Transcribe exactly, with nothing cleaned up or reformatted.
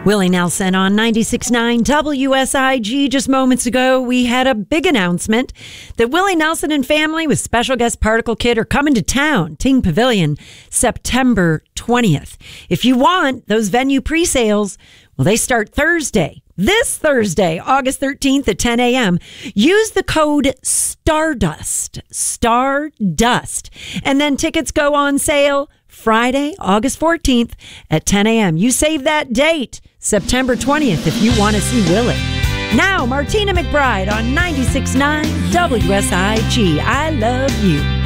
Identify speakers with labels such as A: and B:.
A: Willie Nelson on ninety-six point nine W S I G. Just moments ago, we had a big announcement that Willie Nelson and family with special guest Particle Kid are coming to town, Ting Pavilion, September twentieth. If you want those venue pre-sales, well, they start Thursday. This Thursday, August thirteenth at ten a.m. Use the code STARDUST, STARDUST, and then tickets go on sale Friday, August fourteenth at ten a.m. You save that date, September twentieth, if you want to see Willie. Now, Martina McBride on ninety-six point nine W S I G. I love you.